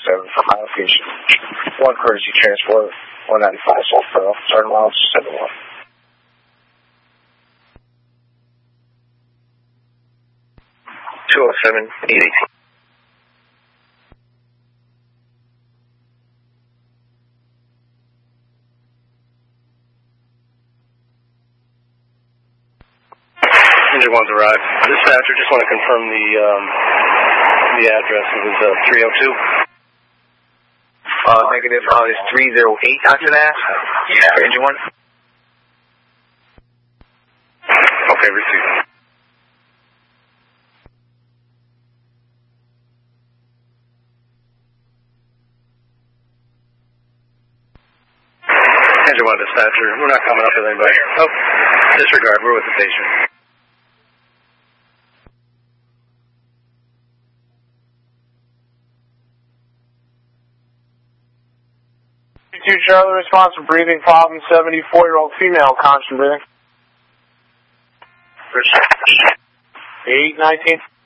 7 for my location. 1 courtesy transport, 195 South Pearl, starting miles 71. 207-818. Engine 1's arrived. Dispatcher, just want to confirm the address. It was 302. Negative. It's 308 after that. Yeah. Engine 1. Okay, received. Engine 1 dispatcher, we're not coming up with anybody. Oh, disregard. We're with the patient. Charlie, response for breathing problem, 74-year-old female, constant breathing. 819.